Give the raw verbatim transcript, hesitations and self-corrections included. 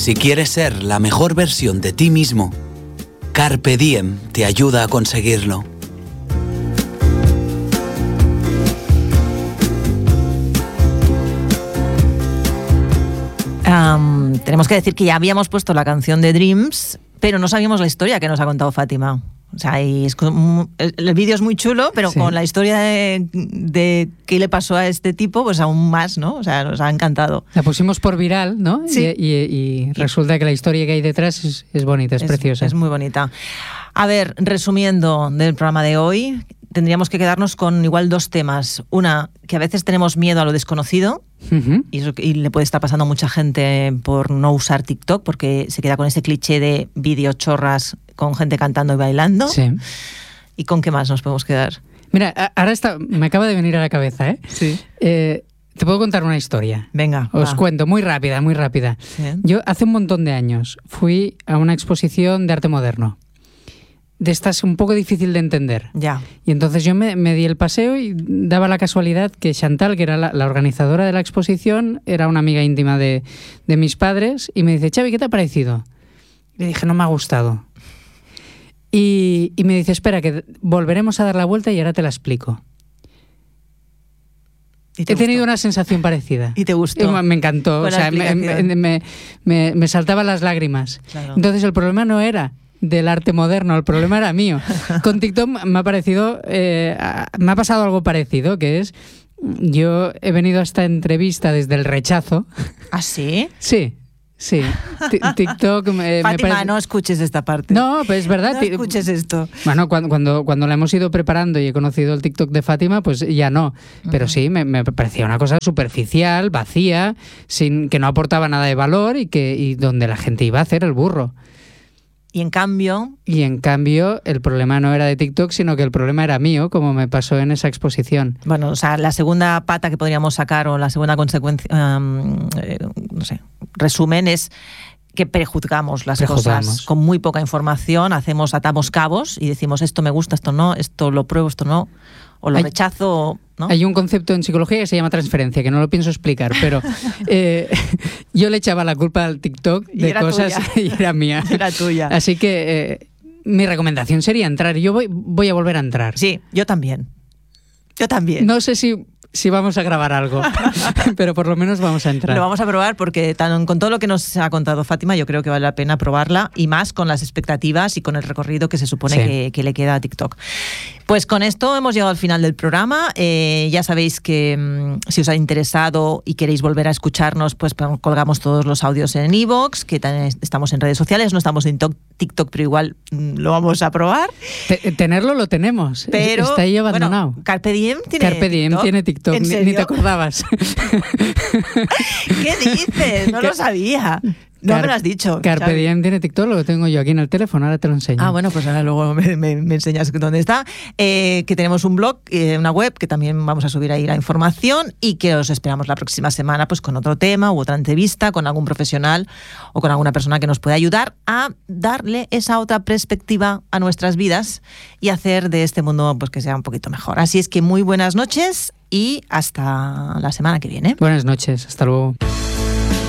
Si quieres ser la mejor versión de ti mismo, Carpe Diem te ayuda a conseguirlo. Um, tenemos que decir que ya habíamos puesto la canción de Dreams, pero no sabíamos la historia que nos ha contado Fátima. O sea, y es como, el, el vídeo es muy chulo, pero sí, con la historia de, de qué le pasó a este tipo, pues aún más, ¿no? O sea, nos ha encantado. La pusimos por viral, ¿no? Sí. Y, y, y resulta que la historia que hay detrás es, es bonita, es, es preciosa. Es muy bonita. A ver, resumiendo del programa de hoy, tendríamos que quedarnos con igual dos temas. Una, que a veces tenemos miedo a lo desconocido, uh-huh. y, eso, y le puede estar pasando a mucha gente por no usar TikTok, porque se queda con ese cliché de videochorras con gente cantando y bailando. Sí. ¿Y con qué más nos podemos quedar? Mira, ahora está, me acaba de venir a la cabeza, ¿eh? Sí. Eh, te puedo contar una historia. Venga. Os va. cuento, muy rápida, muy rápida. Sí. Yo hace un montón de años fui a una exposición de arte moderno. De estas un poco difícil de entender. Ya. Y entonces yo me, me di el paseo y daba la casualidad que Chantal, que era la, la organizadora de la exposición, era una amiga íntima de, de mis padres, y me dice, Xavi, ¿qué te ha parecido? Le dije, no me ha gustado. Y, y me dice, espera, que volveremos a dar la vuelta y ahora te la explico. ¿Y te He tenido gustó? una sensación parecida. ¿Y te gustó? Y me encantó. Buena O sea, me, me, me, me, me saltaban las lágrimas. Claro. Entonces el problema no era del arte moderno, el problema era mío. Con TikTok me ha parecido, eh, me ha pasado algo parecido, que es, yo he venido a esta entrevista desde el rechazo. ¿Ah, sí? Sí. Sí, TikTok me, Fátima, me parece... no escuches esta parte. No, pues es verdad. No escuches esto. Bueno, cuando, cuando, cuando la hemos ido preparando y he conocido el TikTok de Fátima, pues ya no. Pero uh-huh. sí, me, me parecía una cosa superficial, vacía, sin que no aportaba nada de valor y, que, y donde la gente iba a hacer el burro. Y en cambio... Y en cambio, el problema no era de TikTok, sino que el problema era mío, como me pasó en esa exposición. Bueno, o sea, la segunda pata que podríamos sacar, o la segunda consecuencia, um, eh, no sé, resumen, es que prejuzgamos las Prejuzgamos. cosas con muy poca información, hacemos, atamos cabos y decimos esto me gusta, esto no, esto lo pruebo, esto no, o lo hay, rechazo, ¿no? Hay un concepto en psicología que se llama transferencia, que no lo pienso explicar, pero eh, yo le echaba la culpa al TikTok de cosas tuya. Y era mía. Era tuya. Así que eh, mi recomendación sería entrar. Yo voy, voy a volver a entrar. Sí, yo también. Yo también. No sé si... si vamos a grabar algo, pero por lo menos vamos a entrar. Lo vamos a probar porque tan, con todo lo que nos ha contado Fátima, yo creo que vale la pena probarla, y más con las expectativas y con el recorrido que se supone sí. que, que le queda a TikTok. Pues con esto hemos llegado al final del programa. Eh, ya sabéis que mmm, si os ha interesado y queréis volver a escucharnos, pues colgamos todos los audios en iVoox, que estamos en redes sociales, no estamos en TikTok, pero igual mmm, lo vamos a probar. T- tenerlo lo tenemos, pero, está ahí abandonado. Bueno, Carpe Diem tiene Carpe Diem TikTok. tiene TikTok. Ni, ni te acordabas. ¿Qué dices? No lo sabía. No Car- me lo has dicho. Carpe Diem tiene TikTok, lo tengo yo aquí en el teléfono, ahora te lo enseño. Ah, bueno, pues ahora luego me, me, me enseñas dónde está. Eh, que tenemos un blog, eh, una web, que también vamos a subir ahí la información, y que os esperamos la próxima semana pues con otro tema u otra entrevista, con algún profesional o con alguna persona que nos pueda ayudar a darle esa otra perspectiva a nuestras vidas y hacer de este mundo pues que sea un poquito mejor. Así es que muy buenas noches y hasta la semana que viene. Buenas noches, hasta luego.